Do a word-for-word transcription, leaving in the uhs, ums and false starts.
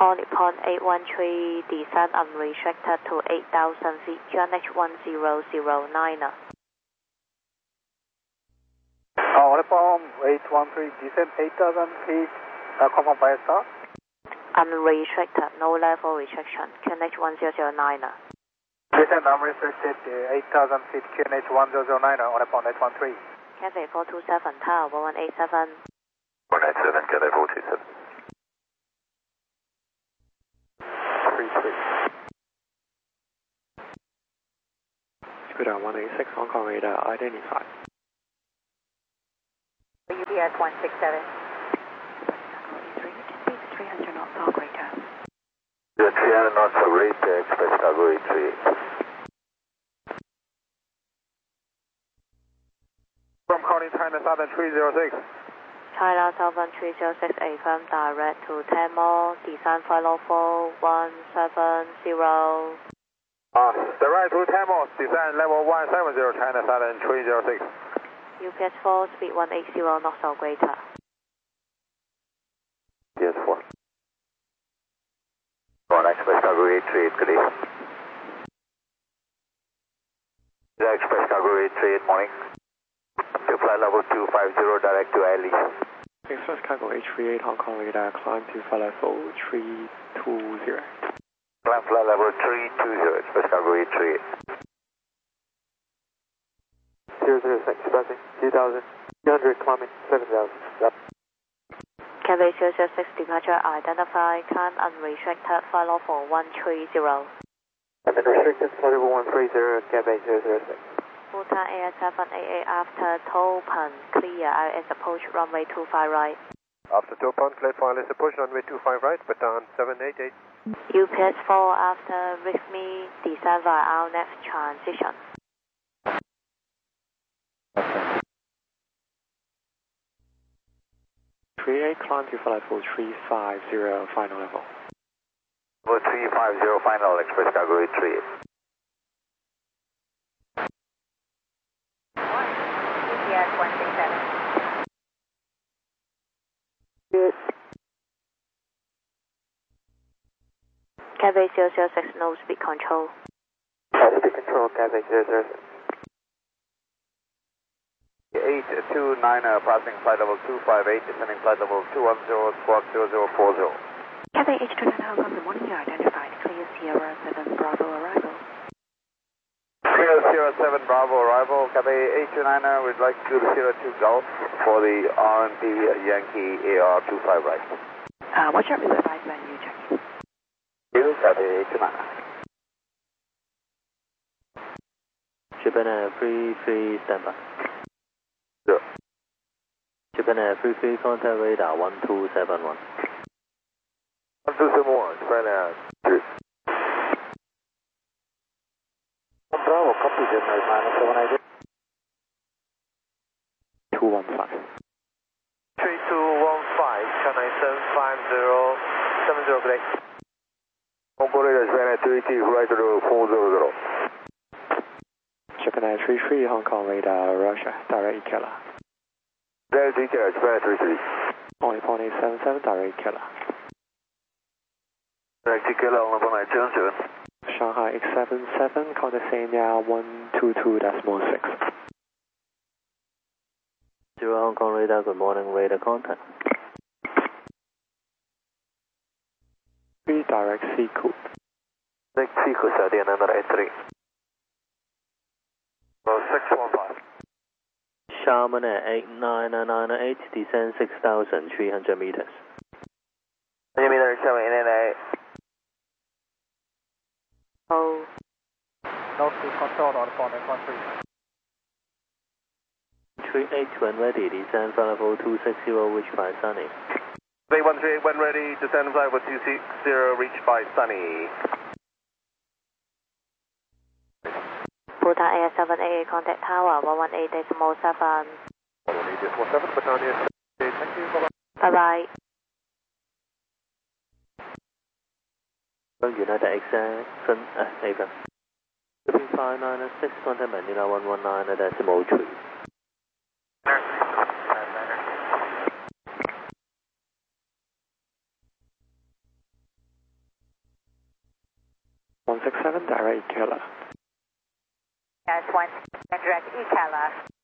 All Nippon eight one three, descend unrestricted to eight thousand feet, Q N H one zero zero nine. All Nippon eight one three, descend eight thousand feet, uh, confirm by star. Unrestricted, no level restriction, Q N H one zero zero nine. Descend unrestricted, uh, eight thousand feet, Q N H one zero zero nine, All Nippon eight one three. Cathay four two seven, tower one one eight seven. one eight seven, Cathay four two seven. three three. Scooter one eight six, Hong Kong radar identified. U P S one six seven. three hundred knots or greater. The three hundred knots or greater, express cargo eight three eight. From calling China Southern three zero six. China Southern three zero six, affirm direct to Tammo, descend follow four one seven zero. Uh, the right to Tammo, descend level one seven zero, China Southern three zero six. U P S four, speed one eighty knots or greater. U P S four. One express cargo eight three eight, good day. The express cargo eight three eight, morning. To flight level two five zero, direct to Airlie. Express cargo eight three eight, Hong Kong radar, climb to flight level three two zero. Climb flight level three two zero, express cargo eight three eight. zero zero six, passing two thousand, two hundred, climbing seven thousand. Yep. Cathay zero zero six, departure identified, climb unrestricted, follow for one three zero. Unrestricted, flight level one three zero, Cathay zero zero six. Bhutan Air seven eight eight after Topan, clear, I S approach runway two five right. After Topan, clear for I S approach runway two five right, Bhutan seven eight eight. U P S four after Rhythmi, descend via R N F transition. three eight, climb to flight level three five zero, final level. Level three five zero, final, express cargo eight three eight. U P S one six seven. Good. Cathay zero zero six, no speed control. Speed control, Cathay zero zero six. eight two nine, uh, passing flight level two five eight, descending flight level two one zero, squawk zero zero four zero. Cathay H two nine Hong Kong, good morning, you identified. Clear Sierra seven Bravo arrival. Clear Sierra seven Bravo arrival. Cathay H two nine, uh, we'd like to do the Sierra two Gulf for the R and D Yankee A R two five right. Uh, watch out, we will advise when you check in. You, Cathay H two nine. Japan three three, standby. Sure. Japan three three, contact radar one two seven one. one two seven one, Japan Air three. Bravo, copy, Japan minus seven eight. two one five. three two one five, China seven five zero, seven zero, good day. Hong Kong radar, Japan three two, right to four zero zero. Japan three three, Hong Kong radar, Russia, direct killer. Direct killer, Japan three three. Only point eight seven seven, direct killer. Direct killer, only point eight seven seven. Shanghai X seven seven, contact Sanya one two two decimal six. Zero Hong Kong radar, good morning, radar contact. three direct C coupe. Direct C coupe, Saudi number eight three. Oh, six one five. Sharman at eight nine nine eight, descend six thousand three hundred meters. one hundred meters, seven eight eight. Oh. No speed control on phone eight one three. three eight, when ready, descend flight level two six zero, reach by Sunny. eight one three eight, when ready, descend flight level two six zero, reach by Sunny. Bhutan Air seven eight eight, contact tower one one eight decimal seven. one eight decimal seven, Bhutan Air seven eight eight, thank you, bye-bye. Bye-bye. United exact, uh, Nathan. five nine six, contact Manila one one nine decimal three. one six seven, direct E K L A. Yes, one direct E K L A.